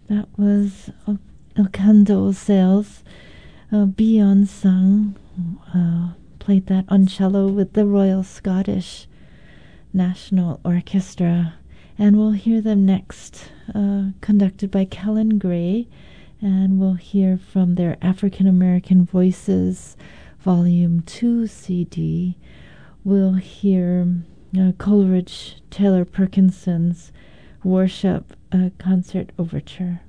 That was Okando Sales. Beyond sung, played that on cello with the Royal Scottish National Orchestra. And we'll hear them next, conducted by Kellen Gray. And we'll hear from their African American Voices Volume 2 CD. We'll hear Coleridge Taylor Perkinson's Worship Concert Overture.